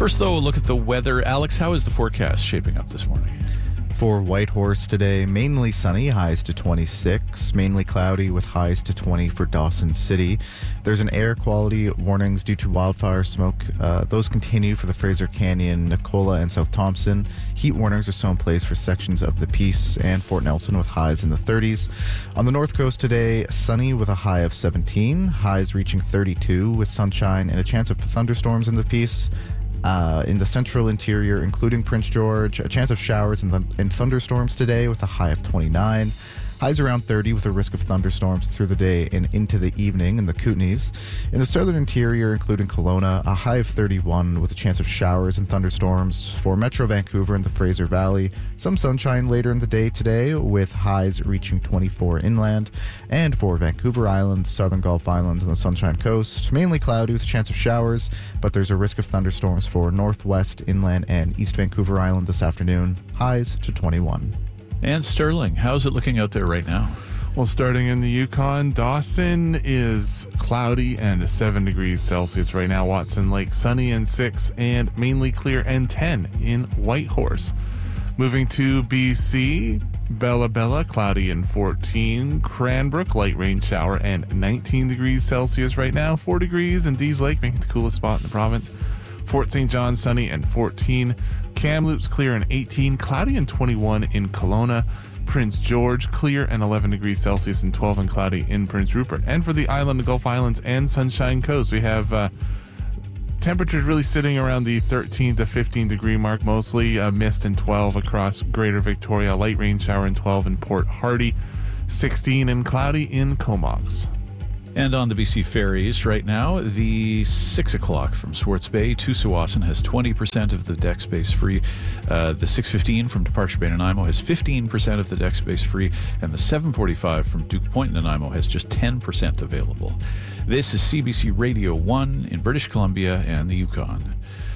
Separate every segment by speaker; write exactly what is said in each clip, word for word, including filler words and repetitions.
Speaker 1: First, though, a look at the weather. Alex, how is the forecast shaping up this morning?
Speaker 2: For Whitehorse today, mainly sunny, highs to twenty-six, mainly cloudy with highs to twenty for Dawson City. There's an air quality warnings due to wildfire smoke. Uh, those continue for the Fraser Canyon, Nicola, and South Thompson. Heat warnings are still in place for sections of the Peace and Fort Nelson with highs in the thirties. On the north coast today, sunny with a high of seventeen, highs reaching thirty-two with sunshine and a chance of thunderstorms in the Peace. Uh, in the central interior, including Prince George, a chance of showers and, th- and thunderstorms today with a high of twenty-nine. Highs around thirty with a risk of thunderstorms through the day and into the evening in the Kootenays. In the southern interior, including Kelowna, a high of thirty-one with a chance of showers and thunderstorms. For Metro Vancouver and the Fraser Valley, some sunshine later in the day today with highs reaching twenty-four inland. And for Vancouver Island, Southern Gulf Islands, and the Sunshine Coast, mainly cloudy with a chance of showers, but there's a risk of thunderstorms for Northwest Inland and East Vancouver Island this afternoon, highs to twenty-one.
Speaker 1: And Sterling, how's it looking out there right now?
Speaker 3: Well, starting in the Yukon, Dawson is cloudy and seven degrees Celsius right now. Watson Lake, sunny and six, and mainly clear and ten in Whitehorse. Moving to B C, Bella Bella, cloudy and fourteen. Cranbrook, light rain shower and nineteen degrees Celsius right now. four degrees in Dease Lake, making the coolest spot in the province. Fort Saint John, sunny and fourteen. Kamloops, clear and eighteen. Cloudy and twenty-one in Kelowna. Prince George, clear and eleven degrees Celsius and twelve and cloudy in Prince Rupert. And for the island, the Gulf Islands, and Sunshine Coast, we have uh, temperatures really sitting around the thirteen to fifteen degree mark, mostly uh, mist and twelve across Greater Victoria, light rain shower and twelve in Port Hardy, sixteen and cloudy in Comox.
Speaker 1: And on the B C ferries right now, the six o'clock from Swartz Bay to Tsawwassen has twenty percent of the deck space free. Uh, the six fifteen from Departure Bay Nanaimo has fifteen percent of the deck space free. And the seven forty-five from Duke Point Nanaimo has just ten percent available. This is C B C Radio one in British Columbia and the Yukon.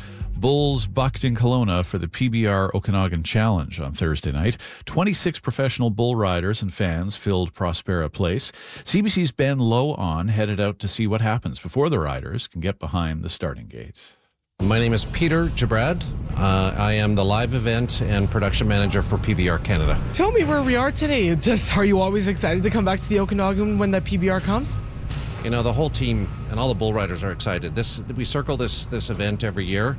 Speaker 1: Bulls bucked in Kelowna for the P B R Okanagan Challenge on Thursday night. twenty-six professional bull riders and fans filled Prospera Place. C B C's Ben Low-On headed out to see what happens before the riders can get behind the starting gate.
Speaker 4: My name is Peter Jabrad. Uh, I am the live event and production manager for P B R Canada.
Speaker 5: Tell me where we are today. Just, are you always excited to come back to the Okanagan when the P B R comes?
Speaker 4: You know, the whole team and all the bull riders are excited. This we circle this this event every year.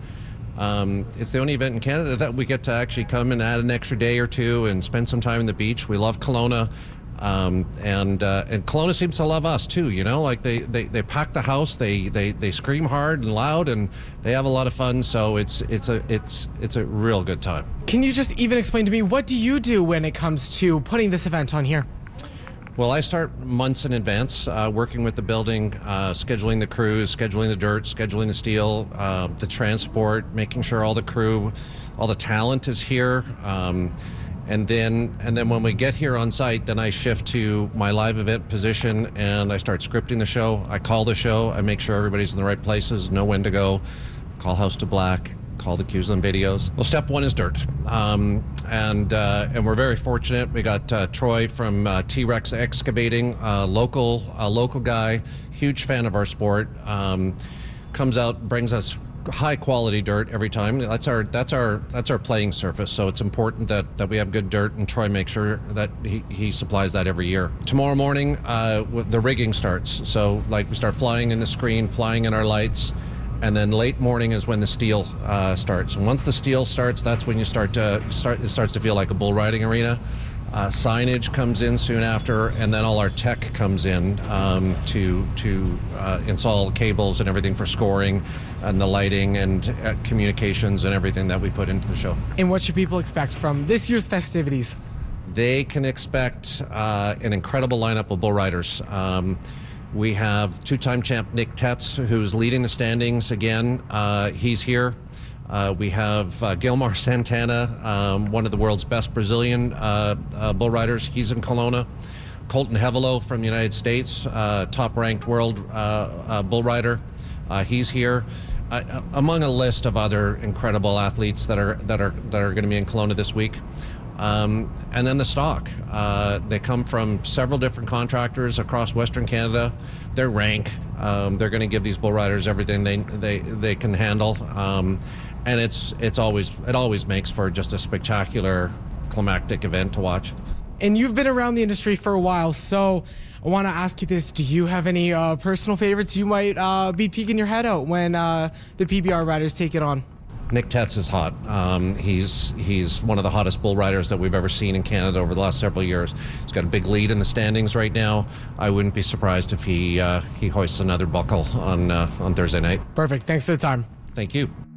Speaker 4: Um, it's the only event in Canada that we get to actually come and add an extra day or two and spend some time on the beach. We love Kelowna, um, and uh, and Kelowna seems to love us too. You know, like they, they, they pack the house, they, they they scream hard and loud, and they have a lot of fun. So it's it's a it's it's a real good time.
Speaker 5: Can you just even explain to me, what do you do when it comes to putting this event on here?
Speaker 4: Well, I start months in advance, uh, working with the building, uh, scheduling the crews, scheduling the dirt, scheduling the steel, uh, the transport, making sure all the crew, all the talent is here. Um, and then and then when we get here on site, then I shift to my live event position and I start scripting the show. I call the show. I make sure everybody's in the right places, know when to go, call House to Black, call the cues and videos. Well, step one is dirt. Um, and uh, and we're very fortunate. We got uh, Troy from uh, T-Rex Excavating, uh, local a local guy, huge fan of our sport. Um, comes out, brings us high quality dirt every time. That's our that's our that's our playing surface. So it's important that, that we have good dirt, and Troy makes sure that he, he supplies that every year. Tomorrow morning, uh, the rigging starts. So like we start flying in the screen, flying in our lights. And then late morning is when the steel uh, starts. And once the steel starts, that's when you start to start. It starts to feel like a bull riding arena. Uh, signage comes in soon after, and then all our tech comes in um, to to uh, install cables and everything for scoring, and the lighting and uh, communications and everything that we put into the show.
Speaker 5: And what should people expect from this year's festivities?
Speaker 4: They can expect uh, an incredible lineup of bull riders. Um, We have two-time champ Nick Tetz, who's leading the standings again. Uh, he's here. Uh, we have uh, Gilmar Santana, um, one of the world's best Brazilian uh, uh, bull riders. He's in Kelowna. Colton Hevelo from the United States, uh, top-ranked world uh, uh, bull rider. Uh, he's here, uh, among a list of other incredible athletes that are that are that are going to be in Kelowna this week. Um, and then the stock. Uh, they come from several different contractors across Western Canada. They're rank. Um, they're going to give these bull riders everything they they, they can handle. Um, and it's it's always it always makes for just a spectacular climactic event to watch.
Speaker 5: And you've been around the industry for a while, so I want to ask you this. Do you have any uh, personal favorites you might uh, be peeking your head out when uh, the P B R riders take it on?
Speaker 4: Nick Tetz is hot. Um, he's he's one of the hottest bull riders that we've ever seen in Canada over the last several years. He's got a big lead in the standings right now. I wouldn't be surprised if he uh, he hoists another buckle on uh, on Thursday night.
Speaker 5: Perfect. Thanks for the time.
Speaker 4: Thank you.